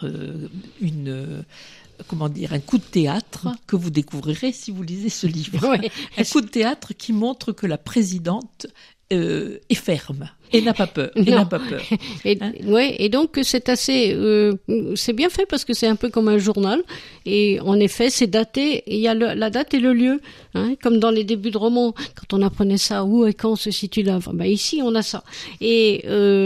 un coup de théâtre que vous découvrirez si vous lisez ce livre. Oui. Un coup de théâtre qui montre que la présidente est ferme et n'a pas peur. Et donc c'est assez, c'est bien fait parce que c'est un peu comme un journal. Et en effet, c'est daté. Il y a la date et le lieu, comme dans les débuts de romans. Quand on apprenait ça, où et quand se situe l'œuvre. Ici, on a ça. Et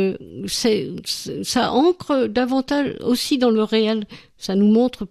ça ancre davantage aussi dans le réel. Ça nous montre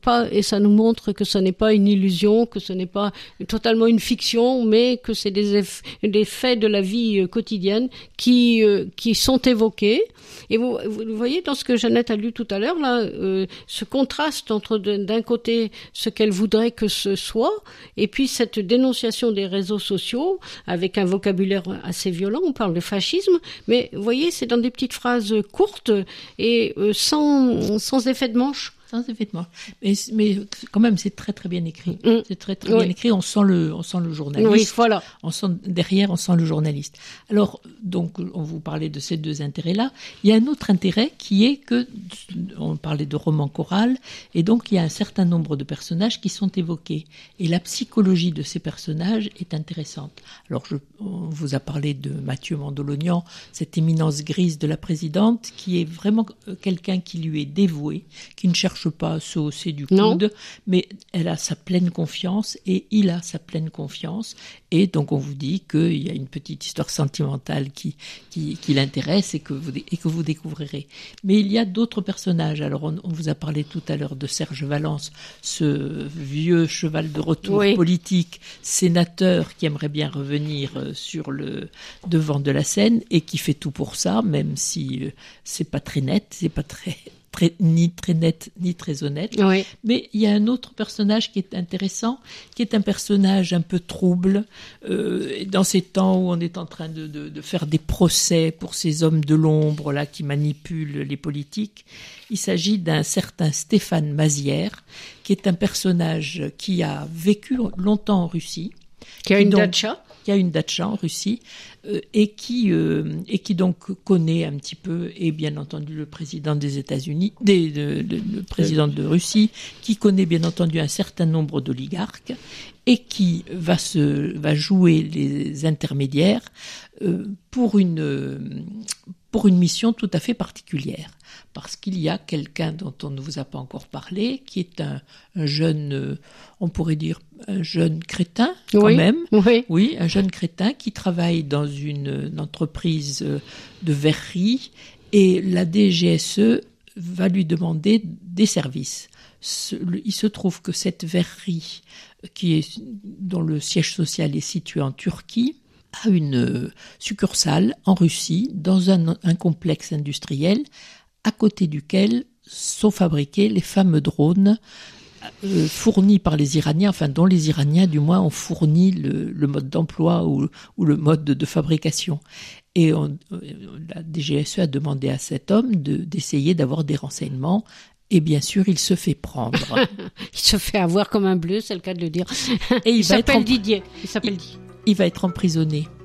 que ce n'est pas une illusion, que ce n'est pas totalement une fiction, mais que c'est des faits de la vie quotidienne qui sont évoqués. Et vous voyez dans ce que Jeannette a lu tout à l'heure là, ce contraste entre d'un côté ce qu'elle voudrait que ce soit, et puis cette dénonciation des réseaux sociaux avec un vocabulaire assez violent. On parle de fascisme, mais vous voyez, c'est dans des petites phrases courtes et sans effet de manche. Effectivement. Mais quand même, c'est très très bien écrit. C'est très très bien écrit. On sent le journaliste. Oui, voilà. On sent le journaliste. Alors, donc, on vous parlait de ces deux intérêts-là. Il y a un autre intérêt qui est que, on parlait de roman choral, et donc il y a un certain nombre de personnages qui sont évoqués. Et la psychologie de ces personnages est intéressante. Alors, on vous a parlé de Mathieu Mandolognan, cette éminence grise de la présidente, qui est vraiment quelqu'un qui lui est dévoué, qui ne cherche pas à se hausser du coude, mais elle a sa pleine confiance et il a sa pleine confiance. Et donc on vous dit qu'il y a une petite histoire sentimentale qui l'intéresse et que vous découvrirez. Mais il y a d'autres personnages. Alors on vous a parlé tout à l'heure de Serge Valence, ce vieux cheval de retour politique, sénateur qui aimerait bien revenir sur le devant de la scène et qui fait tout pour ça, même si c'est pas très net, c'est pas ni très net, ni très honnête. Oui. Mais il y a un autre personnage qui est intéressant, qui est un personnage un peu trouble, dans ces temps où on est en train de faire des procès pour ces hommes de l'ombre là qui manipulent les politiques. Il s'agit d'un certain Stéphane Mazières, qui est un personnage qui a vécu longtemps en Russie. Qui a une datcha en Russie, et qui donc connaît un petit peu, et bien entendu le président des États-Unis, le président de Russie, qui connaît bien entendu un certain nombre d'oligarques, et qui va jouer les intermédiaires pour une mission tout à fait particulière. Parce qu'il y a quelqu'un dont on ne vous a pas encore parlé, qui est un jeune, on pourrait dire un jeune crétin quand même. Oui, un jeune crétin qui travaille dans une entreprise de verrerie, et la DGSE va lui demander des services. Il se trouve que cette verrerie, dont le siège social est situé en Turquie, a une succursale en Russie, dans un complexe industriel, à côté duquel sont fabriqués les fameux drones fournis par les Iraniens, enfin dont les Iraniens du moins ont fourni le mode d'emploi ou le mode de fabrication. Et la DGSE a demandé à cet homme d'essayer d'avoir des renseignements. Et bien sûr, il se fait prendre. Il se fait avoir comme un bleu, c'est le cas de le dire. Et il s'appelle Didier. Il va être emprisonné.